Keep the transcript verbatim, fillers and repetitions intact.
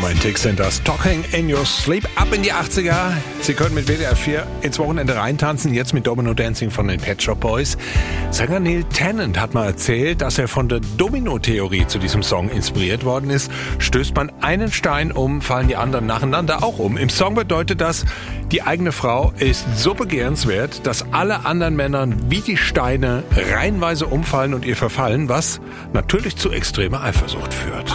Romantic sind das. Talking in Your Sleep. Ab in die achtziger. Sie können mit W D R vier ins Wochenende reintanzen. Jetzt mit Domino Dancing von den Pet Shop Boys. Sänger Neil Tennant hat mal erzählt, dass er von der Domino-Theorie zu diesem Song inspiriert worden ist. Stößt man einen Stein um, fallen die anderen nacheinander auch um. Im Song bedeutet das, die eigene Frau ist so begehrenswert, dass alle anderen Männer wie die Steine reihenweise umfallen und ihr verfallen, was natürlich zu extremer Eifersucht führt.